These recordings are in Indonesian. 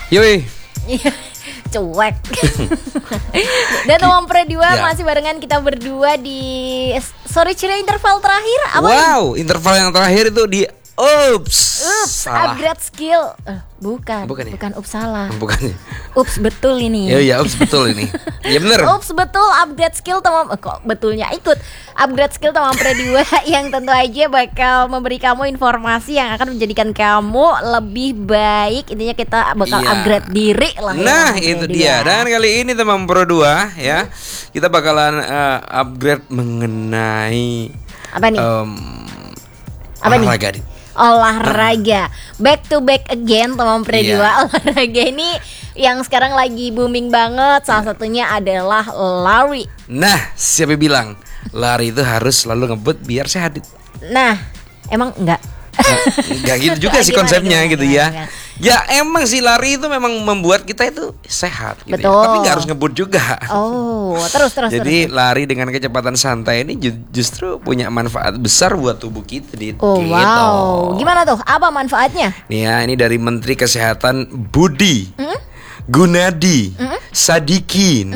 Yoi. Cuek. Dan teman Pre 2 Ya. masih barengan kita berdua di Sorry Cire interval terakhir. Apa Wow, interval yang terakhir itu di salah. upgrade skill. Bukan Bukan ya? ups salah. Bukannya. Ups betul ini. Ya, betul ini. Ya bener. Ups betul upgrade skill teman kok betulnya ikut upgrade skill teman Pre 2 yang tentu aja bakal memberi kamu informasi yang akan menjadikan kamu lebih baik. Intinya kita bakal Iya. upgrade diri lah ya, Nah, teman itu Pre 2. dia. Dan kali ini teman Pro 2 ya, kita bakalan upgrade mengenai Apa nih? Apa nih? olahraga nih. Olahraga back to back again teman Pre 2. Iya. Olahraga ini yang sekarang lagi booming banget. Salah satunya adalah lari. Nah, siapa bilang lari itu harus selalu ngebut biar sehat? Nah, emang enggak? Enggak gitu juga sih Gimana, konsepnya gimana, gitu gimana? ya. Ya emang sih lari itu memang membuat kita itu sehat gitu ya. Betul. Tapi nggak harus ngebut juga. Oh, terus. Jadi lari dengan kecepatan santai ini justru punya manfaat besar buat tubuh kita gitu. Oh wow, gimana tuh? Apa manfaatnya? Nih ya, ini dari Menteri Kesehatan Budi Gunadi Sadikin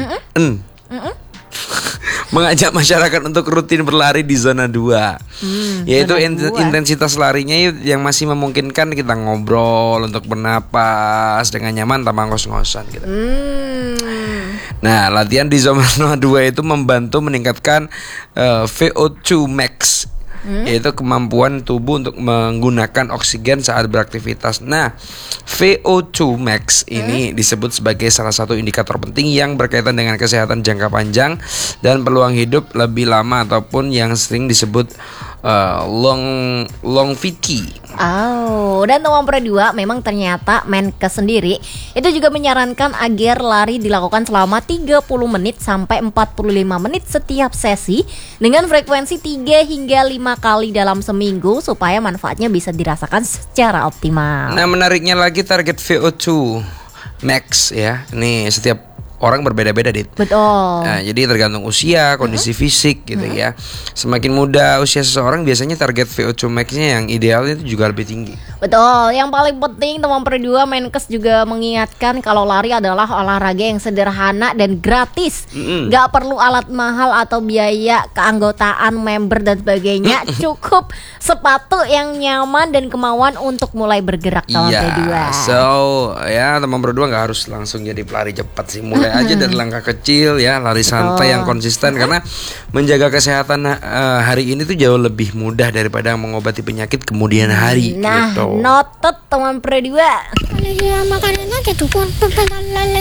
mengajak masyarakat untuk rutin berlari di zona 2. Yaitu zona 2. intensitas larinya yang masih memungkinkan kita ngobrol untuk bernapas dengan nyaman tanpa ngos-ngosan gitu. Nah, latihan di zona 2 itu membantu meningkatkan VO2 max, yaitu kemampuan tubuh untuk menggunakan oksigen saat beraktivitas. Nah, VO2 max ini disebut sebagai salah satu indikator penting yang berkaitan dengan kesehatan jangka panjang dan peluang hidup lebih lama ataupun yang sering disebut longevity. Oh, dan teman Pre 2 memang ternyata Menkes sendiri itu juga menyarankan agar lari dilakukan selama 30 menit sampai 45 menit setiap sesi dengan frekuensi 3 hingga 5 kali dalam seminggu supaya manfaatnya bisa dirasakan secara optimal. Nah, menariknya lagi target VO2 max ya. Nih, setiap orang berbeda-beda, Dit. Betul. Nah, jadi tergantung usia, kondisi fisik gitu ya. Semakin muda usia seseorang biasanya target VO2 max-nya yang idealnya itu juga lebih tinggi. Betul, yang paling penting teman Pre 2 Menkes juga mengingatkan kalau lari adalah olahraga yang sederhana dan gratis. Gak perlu alat mahal atau biaya keanggotaan member dan sebagainya. Cukup sepatu yang nyaman dan kemauan untuk mulai bergerak teman Pre 2. So ya teman Pro 2 nggak harus langsung jadi pelari cepat sih. Mulai aja dari langkah kecil ya, lari santai yang konsisten karena menjaga kesehatan hari ini tuh jauh lebih mudah daripada mengobati penyakit kemudian hari. Nah, gitu. noted teman Pre 2. Makanannya gitu pun